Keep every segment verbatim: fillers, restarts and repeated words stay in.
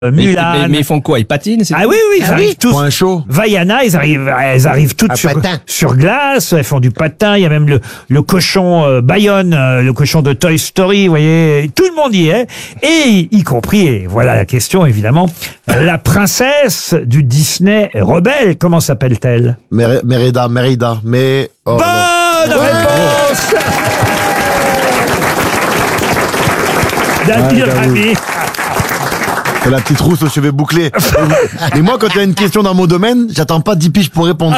Mulan. Mais, mais, mais ils font quoi? Ils patinent? Ah oui, oui, ils Ah arrivent oui tous. Pour un show. Vaiana, ils arrivent, elles arrivent toutes À sur, patin. sur glace, elles font du patin, il y a même le, le cochon euh, Bayonne, euh, le cochon de Toy Story, vous voyez, tout le monde y est, et y compris, et voilà la question évidemment, la princesse du Disney rebelle, comment s'appelle-t-elle? Mer- Merida, Merida, mais... Oh, Bonne réponse d'Adil Ouais, Rami. c'est la petite rousse aux cheveux bouclés. Et moi, quand il y a une question dans mon domaine, j'attends pas dix piges pour répondre.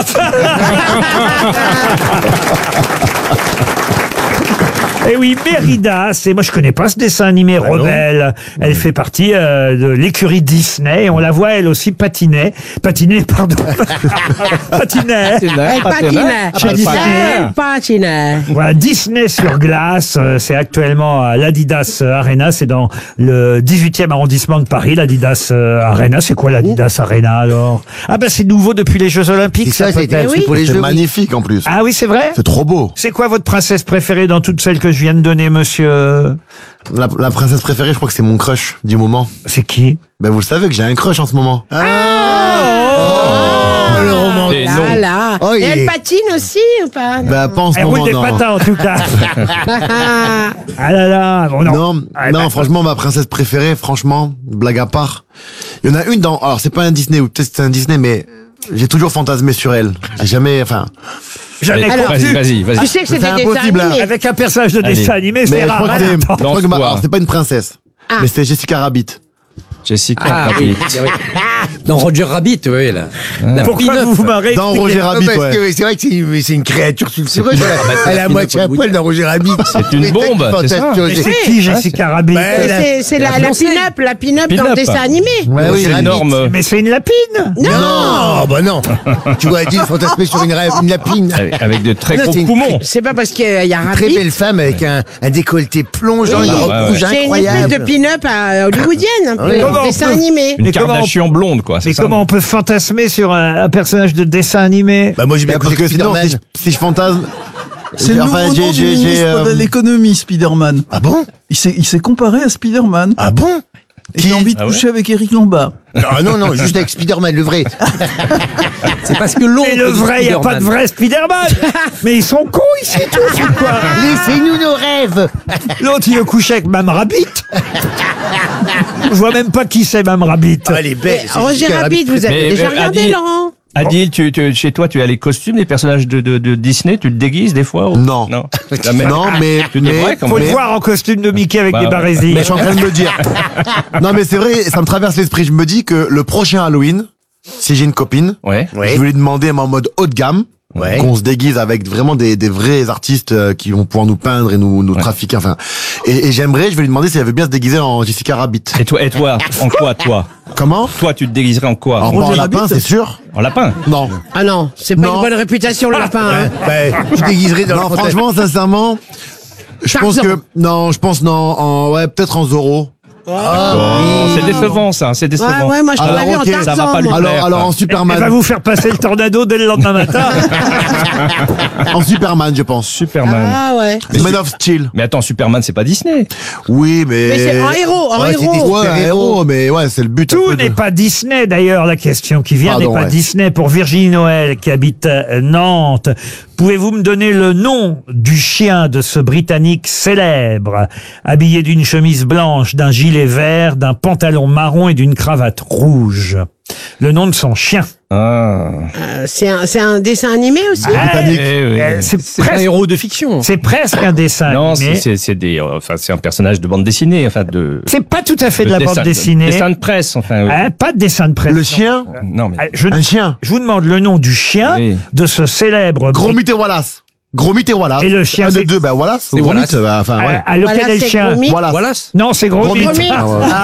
Eh oui, Mérida, c'est moi je connais pas ce dessin animé Rebelle. Elle fait partie euh, de l'écurie Disney et on la voit elle aussi patiner, patiner pardon, patiner. Elle patinait. Chez Disney. Elle patinait. Voilà, Disney sur glace, euh, c'est actuellement à l'Adidas Arena, c'est dans le dix-huitième arrondissement de Paris, l'Adidas euh, Arena. C'est quoi l'Adidas Arena alors? Ah ben c'est nouveau depuis les Jeux Olympiques. C'est ça, c'est peut-être. oui. pour les C'est jeux. magnifique en plus. Ah oui, c'est vrai. C'est trop beau. C'est quoi votre princesse préférée dans toutes celles que je viens de donner, monsieur? La, la princesse préférée, je crois que c'est mon crush du moment. C'est qui? Ben vous le savez que j'ai un crush en ce moment. Oh, le roman. Et non. Là, là. Oh, Et il elle est- patine aussi ou pas? Ben pas en ce Elle roule moment, des non. patins en tout cas. Ah là là, bon, non. Non, Ah, non, bah, franchement, ma princesse préférée, franchement, blague à part. Il y en a une dans, alors c'est pas un Disney, ou peut-être c'est un Disney, mais j'ai toujours fantasmé sur elle. J'ai jamais, enfin, Jamais Allez, Alors, compris. vas-y, vas-y, vas-y. Tu sais que c'est C'est des dessins impossible, hein. animés. Avec un personnage de Allez. dessin animé, mais c'est je rare. crois que c'est, je crois que ma- Lance-toi. alors c'est pas une princesse. Ah. Mais c'est Jessica Rabbit. Jessica. Ah, Rabbit. oui, oui. Dans Roger Rabbit, oui, là. La Pourquoi Pin-Up. vous vous marrez? Dans Roger Rabbit, parce ouais. que c'est vrai que c'est une, c'est une créature sulfureuse. C'est Elle a à moitié à poil dans Roger Rabbit. C'est une bombe, c'est ça. Mais c'est qui Jessica Rabbit? Mais C'est c'est la, la pin-up, la pin-up dans Pin-up. le dessin animé. Ouais, oui, C'est Rabbit. énorme. Mais c'est une lapine. Non, bah non. Tu vois, dit fantasmer sur une, ra- une lapine. Avec, avec de très Non, gros c'est une- poumons. C'est pas parce qu'il y a un Très Rabbit. belle femme avec un, un décolleté plongeant, Oui. une robe Ouais, ouais. rouge C'est une espèce incroyable. de pin-up à hollywoodienne, un peu, Oui. Comment on dessin peut- animé. Une Mais comment on- Kardashian blonde, quoi. c'est Mais ça comment on peut fantasmer sur un, un personnage de dessin animé? Bah moi j'ai bien Parce compris que sinon, si je, si je fantasme, C'est le enfin, nouveau j'ai- nom du j'ai- j'ai, ministre euh, de l'économie, Spider-Man. Ah bon Il s'est, il s'est comparé à Spider-Man. Ah bon Et il a envie de Ah ouais coucher avec Eric Lombard. Non, non, non, juste avec Spider-Man, le vrai. C'est parce que l'ombre Et le de vrai, il n'y a pas de Spider-Man. vrai Spider-Man. Mais ils sont cons ici tous, ou quoi? Laissez-nous nos rêves. L'autre, il veut coucher avec Mme Rabbit. Je vois même pas qui c'est, Mme Rabbit. Ah, elle est belle. c'est Roger Jessica Rabbit, vous avez Mais- déjà mais regardé, Adil- Laurent? Adil, tu, tu, chez toi, tu as les costumes des personnages de, de, de Disney, tu te déguises des fois ou- Non. Non. Jamais. non, mais, Tu mais, devrais, quand Faut même. le voir en costume de Mickey avec Bah, des ouais. barésies. mais je suis en train de me dire. Non, mais c'est vrai, ça me traverse l'esprit. Je me dis que le prochain Halloween, si j'ai une copine, Ouais. Ouais. je vais lui demander, mais en mode haut de gamme, Ouais. qu'on se déguise avec vraiment des, des vrais artistes euh, qui vont pouvoir nous peindre et nous, nous trafiquer. Enfin, et, et j'aimerais, je vais lui demander si elle veut bien se déguiser en Jessica Rabbit. Et toi, et toi, en quoi, toi? Comment? Toi, tu te déguiserais en quoi? En, En, en Roger lapin, Rabbit, c'est sûr? en lapin? Non. Ah non, c'est pas Non. une bonne réputation, le lapin. hein. Bah, je déguiserai dans Non, le fantasme. franchement, sincèrement, je pense Tarzan. que, non, je pense, non, en, ouais, peut-être en Zorro. Oh, c'est décevant, ça, c'est décevant. Ouais, ouais, moi je Alors, t'aurais vu en ok, ça Tarzan. va pas lui moi. plaire. Alors, alors en Elle Superman. va vous faire passer le tornado dès le lendemain matin. En Superman, je pense. Superman. Ah ouais. Man of Steel. Mais attends, Superman, c'est pas Disney. Oui, mais. Mais c'est en héros, en Ouais, c'est héros. des- Ouais, un héros, mais ouais, c'est le but. un Tout peu de- n'est pas Disney d'ailleurs, la question qui vient Pardon, n'est pas ouais. Disney. Pour Virginie Noël qui habite euh, Nantes, pouvez-vous me donner le nom du chien de ce Britannique célèbre, habillé d'une chemise blanche, d'un gilet vert, d'un pantalon marron et d'une cravate rouge? Le nom de son chien. Ah. Euh, C'est un, c'est un dessin animé aussi. Ah, Eh oui. euh, c'est C'est un presque, héros de fiction. c'est presque un dessin Non, c'est, animé. c'est, c'est des, euh, enfin, c'est un personnage de bande dessinée, enfin, de. C'est pas tout à fait de la dessin, bande dessinée. Dessin de presse, enfin. oui. Hein, pas de dessin de presse. Le chien? Non, mais. Ah, Je, Un chien. je vous demande le nom du chien Oui. de ce célèbre Gros Brit- mythe et Wallace. Gros mythe et Wallace. Et le chien, Un c'est- des deux, ben Wallace. C'est Gros Wallace. mythe, bah, enfin, à, ouais. à lequel Voilà, est le c'est chien? Gros Mythe. Wallace. Wallace. Non, c'est gros, Gros mythe. mythe. Ah ouais.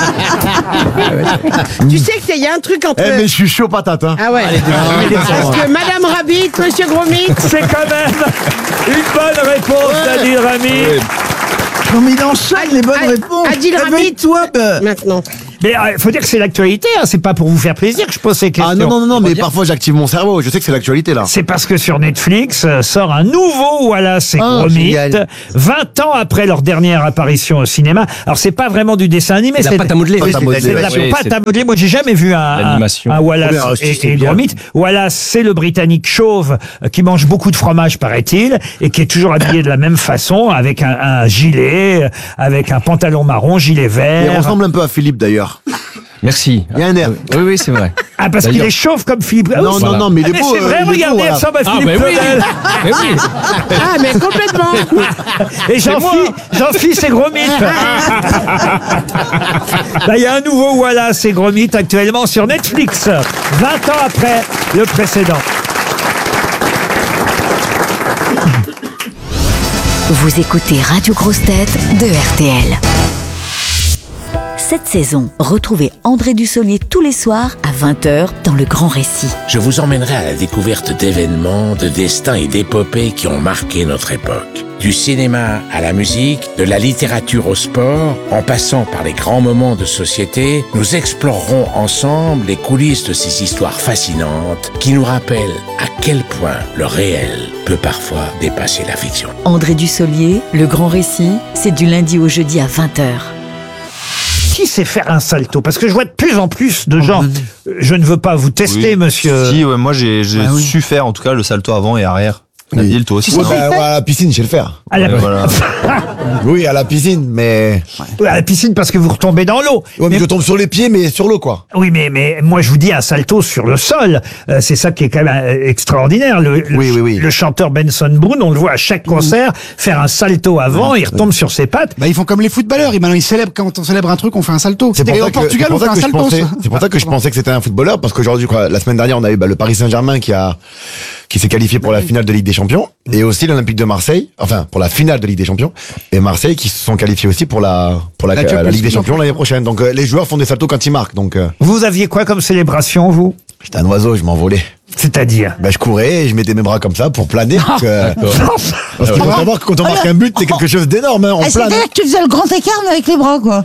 Tu sais qu'il y a un truc entre... Eh, mais je suis chaud patate, hein. Ah ouais. Parce que Madame Rabbit, Monsieur Gros Mythe, C'est quand même une bonne réponse d'Adil Rami. Non mais il enchaîne les bonnes Ad- réponses. Adil Rami. Réveille-toi, bah. maintenant. Mais il faut dire que c'est l'actualité, hein, c'est pas pour vous faire plaisir que je pose ces questions. Ah non, non, non, non, mais parfois j'active mon cerveau. Je sais que c'est l'actualité, là. C'est parce que sur Netflix euh, sort un nouveau Wallace et Oh, Gromit, génial. vingt ans après leur dernière apparition au cinéma. Alors c'est pas vraiment du dessin animé, C'est la c'est pâte à modeler. Pâte à modeler, c'est de la ouais, pâte c'est- à modeler. Moi j'ai jamais vu un, un, L'animation. un Wallace Oh, bien, si, c'est et, et bien. Gromit. Wallace, c'est le Britannique chauve euh, qui mange beaucoup de fromage, paraît-il, et qui est toujours habillé de la même façon, avec un, un gilet, euh, avec un pantalon marron, gilet Il vert. ressemble un peu à Philippe, d'ailleurs. Merci. Il y a un air. Oui, oui, c'est vrai. Ah, parce qu'il D'ailleurs- est chauve comme Philippe. Ah, Non, oui, non, c'est- non, mais il est Ah, beau, c'est vrai, euh, il est regardez, beau, il voilà. ressemble à Ah, Philippe mais oui. Claudel. Mais oui. Ah, mais complètement. Et Jean-Phi, Jean-Phi, c'est Gromit. Là, il y a un nouveau Wallace et Gromit actuellement sur Netflix, vingt ans après le précédent. Vous écoutez Radio Grosse Tête de R T L. Cette saison, retrouvez André Dussolier tous les soirs à vingt heures dans Le Grand Récit. Je vous emmènerai à la découverte d'événements, de destins et d'épopées qui ont marqué notre époque. Du cinéma à la musique, de la littérature au sport, en passant par les grands moments de société, nous explorerons ensemble les coulisses de ces histoires fascinantes qui nous rappellent à quel point le réel peut parfois dépasser la fiction. André Dussolier, Le Grand Récit, c'est du lundi au jeudi à vingt heures. Qui sait faire un salto? Parce que je vois de plus en plus de gens. Je ne veux pas vous tester, Oui. monsieur. Si, ouais, moi j'ai j'ai Ah oui. su faire en tout cas le salto avant et arrière. Nabil, toi aussi. Ouais, non bah, ouais, à la piscine, je sais le faire. À la, Ouais, voilà. Oui, à la piscine, mais. à la piscine parce que vous retombez dans l'eau. Ouais, mais Mais- je tombe sur les pieds, mais sur l'eau, quoi. Oui, mais, mais moi je vous dis un salto sur le sol. Euh, c'est ça qui est quand même euh, extraordinaire. Le, le, Oui, oui, oui. le chanteur Benson Boone, on le voit à chaque concert faire un salto avant, il retombe sur ses pattes. Bah, ils font comme les footballeurs. Ils, maintenant, ils célèbrent, quand on célèbre un truc, on fait un salto. C'est pour Et ça au que- Portugal, c'est on pour fait ça un que je salto. pensais- C'est pour ça que je pensais que c'était un footballeur, parce qu'aujourd'hui, je crois, la semaine dernière, on a eu bah, le Paris Saint-Germain qui a qui s'est qualifié pour la finale de Ligue des Champions, et aussi l'Olympique de Marseille, enfin pour la finale de Ligue des Champions, et Marseille qui se sont qualifiés aussi pour la pour la, La la, Champions Ligue des League. Champions l'année prochaine. Donc euh, les joueurs font des saltos quand ils marquent. Donc euh, Vous aviez quoi comme célébration, vous? j'étais un oiseau, je m'envolais. C'est-à-dire? Ben, je courais et je mettais mes bras comme ça pour planer. Parce que, parce qu'il faut savoir que quand on marque un but, c'est quelque chose d'énorme. Hein, on Ah, plane. c'est-à-dire que tu faisais le grand écart, mais avec les bras, quoi.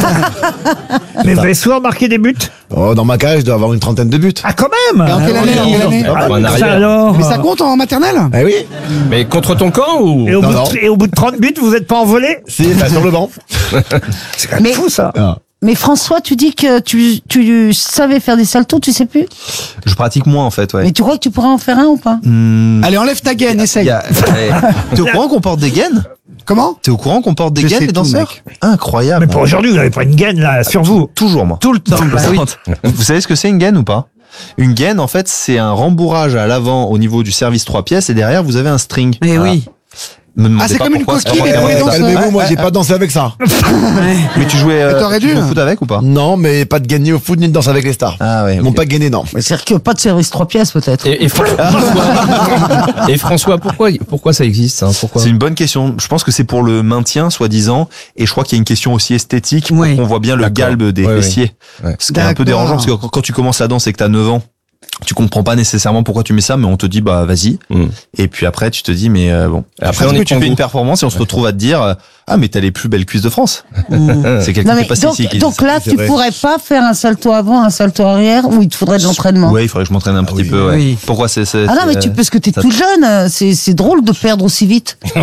Mais vous avez souvent marqué des buts? Oh, dans ma carrière, je dois avoir une trentaine de buts. Ah, quand même! Et en quelle année, en quelle année Ah, en ça arrière. alors. Mais ça compte en maternelle? Eh oui, Mais contre ton camp ou Et au, Non, bout non. de, et au bout de trente buts, vous n'êtes pas envolé? si, bah, sur le banc. C'est quand même Mais- fou, ça. Ah. Mais François, tu dis que tu, tu savais faire des saltos, tu sais plus? Je pratique moins en fait, ouais. Mais tu crois que tu pourrais en faire un ou pas? Hmm, Allez, enlève ta gaine, il essaye. y a- ouais. T'es au courant qu'on porte des gaines? Comment? T'es au courant qu'on porte des Je gaines, sais les tout, danseurs? mec. Incroyable. Mais pour aujourd'hui, vous n'avez pas une gaine, là, sur vous. Toujours moi. Tout le temps. Bah oui. Vous savez ce que c'est une gaine ou pas? Une gaine, en fait, c'est un rembourrage à l'avant au niveau du service trois pièces et derrière vous avez un string. Eh Voilà. oui. Me demandez Ah, c'est pas comme une pourquoi, coquille, c'est mais pas pour les vraiment ça. danseurs. Calmez-vous, moi, Ouais, j'ai ouais. pas dansé avec ça. Mais tu jouais euh, Mais t'aurais tu dû. jouais au foot avec ou pas? Non, mais pas de gaine ni au foot ni de danse avec les stars. Ah ouais. Ils m'ont ok. pas gainé, non. Mais c'est-à-dire que pas de service trois pièces, peut-être. Et, et Fran- et François, pourquoi, pourquoi ça existe hein Pourquoi C'est une bonne question. Je pense que c'est pour le maintien, soi-disant, et je crois qu'il y a une question aussi esthétique. Oui. Pour qu'on voit bien le D'accord. galbe des Ouais, ouais. fessiers. Ouais. Ce qui est un peu D'accord. dérangeant parce que quand, quand tu commences la danse et que t'as neuf ans, tu comprends pas nécessairement pourquoi tu mets ça, mais on te dit bah vas-y. Mm. Et puis après tu te dis mais euh, bon. Après, Après on est tu con, fais vous. une performance et on se retrouve à te dire euh, ah mais t'as les plus belles cuisses de France. C'est quelqu'un Non, qui mais est passé donc, ici. qui dit donc ça. là, c'est tu vrai. pourrais pas faire un salto avant, un salto arrière, ou il te faudrait de l'entraînement? Ouais, il faudrait que je m'entraîne un petit oui. peu. Ouais. Oui. Pourquoi c'est c'est- Ah non, mais c'est- tu, parce que t'es ça- tout jeune, c'est, c'est drôle de perdre aussi vite. Tu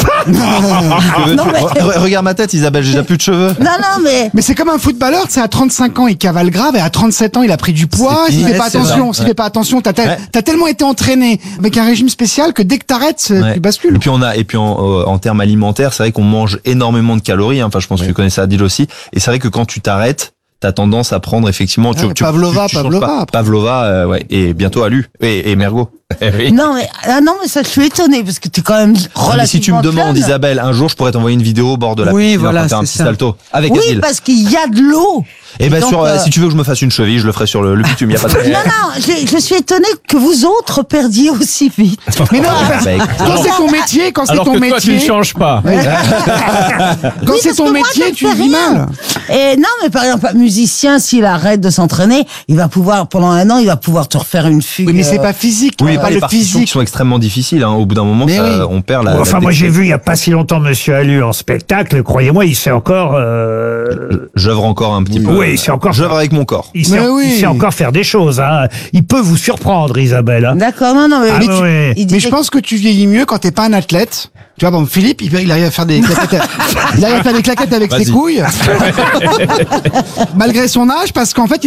veux- Non, mais- Re- Regarde ma tête, Isabelle, j'ai déjà plus de cheveux. Non, non, mais... Mais c'est comme un footballeur, tu sais, à trente-cinq ans, il cavale grave, et à trente-sept ans, il a pris du poids. C'est S'il fini. fait pas Ouais, c'est attention, ça. s'il Ouais. fait pas attention, t'as, tel- Ouais. t'as tellement été entraîné avec un régime spécial que dès que t'arrêtes, Ouais. tu bascules. Et puis on a et puis en, euh, en termes alimentaires, c'est vrai qu'on mange énormément de calories. hein. Enfin, je pense que tu connais ça, Adil aussi. Et c'est vrai que quand tu t'arrêtes, t'as tendance à prendre effectivement. Tu, Ouais, tu, Pavlova, tu- tu changes Pavlova, pas. après. Pavlova, euh, ouais. Et bientôt Alu. Et, et Mergot. Eh oui. Non, mais, ah non, mais ça, je suis étonnée, parce que t'es quand même relativement Non, mais si tu me demandes, jeune. Isabelle, un jour, je pourrais t'envoyer une vidéo au bord de la Oui, piscine en voilà, train de faire un c'est petit ça. salto avec Oui, Adil. parce qu'il y a de l'eau. Et ben donc, sur, euh, euh, si tu veux que je me fasse une cheville, je le ferai sur le, le bitume. Y a pas de Non, non, je, je suis étonnée que vous autres perdiez aussi vite. Mais non, parce- Bah, écoute, quand c'est ton métier, quand c'est Alors ton que toi, tu métier, ne changes pas. quand Oui, c'est parce ton que moi, métier, ça me tu fait vis rien. mal. Et non, mais par exemple, un musicien, s'il arrête de s'entraîner, il va pouvoir, pendant un an, il va pouvoir te refaire une fugue. Oui, mais c'est euh, pas physique, Oui, pas pas les le partitions physique. qui sont extrêmement difficiles. Hein. Au bout d'un moment, Mais ça, oui. on perd la. Enfin, la moi, j'ai dextérité. vu il y a pas si longtemps Monsieur Alu en spectacle. Croyez-moi, il sait encore. Euh... J'œuvre encore un petit peu. Ouais, Oui, c'est encore. J'œuvre avec mon corps. Il sait, Mais oui. il sait encore faire des choses. Hein. Il peut vous surprendre, Isabelle. Hein. D'accord, non, non, mais, Ah mais tu- oui. il Mais disait je pense que tu vieillis mieux quand t'es pas un athlète. Tu vois, bon, Philippe, il, il arrive à faire des claquettes, il arrive à faire des claquettes avec ses Vas-y. couilles. Malgré son âge, parce qu'en fait,